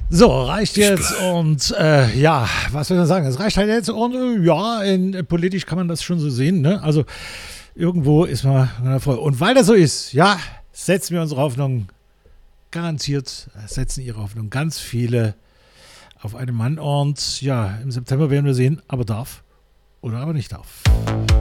So, reicht jetzt und ja, was soll ich sagen? Es reicht halt jetzt und ja, politisch kann man das schon so sehen, ne? Also irgendwo ist man voll. Und weil das so ist, ja, setzen wir unsere Hoffnung, garantiert setzen ihre Hoffnung ganz viele auf einen Mann und ja, im September werden wir sehen, aber darf oder aber nicht darf.